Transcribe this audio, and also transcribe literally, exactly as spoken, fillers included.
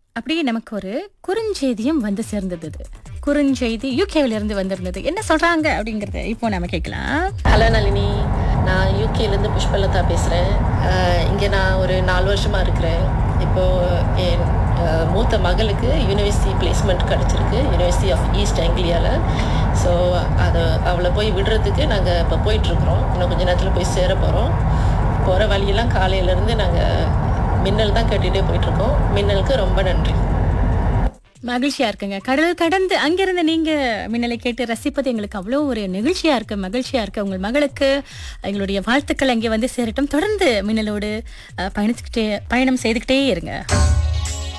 அப்படியே நமக்கு ஒரு குறுஞ்செய்தியும் வந்து சேர்ந்தது இது. குறுஞ்செய்தி யூகேவில இருந்து வந்திருந்தது. என்ன சொல்றாங்க அப்படிங்கறத இப்போ நாம கேட்கலாம். ஹலோ நளினி, நான் யூகேலேருந்து புஷ்பலதா பேசுகிறேன். இங்கே நான் ஒரு நாலு வருஷமாக இருக்கிறேன். இப்போது என் அஹ், மூத்த மகளுக்கு யூனிவர்சிட்டி பிளேஸ்மெண்ட் கிடச்சிருக்கு, யூனிவர்சிட்டி ஆஃப் ஈஸ்ட் ஆங்கிலியாவில். ஸோ அதை அவளை போய் விடுறதுக்கு நாங்கள் இப்போ போயிட்டுருக்குறோம். இன்னும் கொஞ்சம் நேரத்தில் போய் சேர போகிறோம். போகிற வழியெல்லாம் காலையிலேருந்து நாங்கள் மின்னல் தான் கேட்டுகிட்டே போயிட்டுருக்கோம். மின்னலுக்கு ரொம்ப நன்றி. மகிழ்ச்சியா இருக்குங்க. கடல் கடந்து அங்கிருந்து நீங்க மின்னலை கேட்டு ரசிப்பது எங்களுக்கு அவ்வளோ ஒரு நெகிழ்ச்சியா இருக்கு, மகிழ்ச்சியா இருக்கு. உங்கள் மகளுக்கு எங்களுடைய வாழ்த்துக்கள் அங்கே வந்து சேரட்டும். தொடர்ந்து மின்னலோடு அஹ், பயணிச்சுக்கிட்டே பயணம் செய்துக்கிட்டே இருங்க.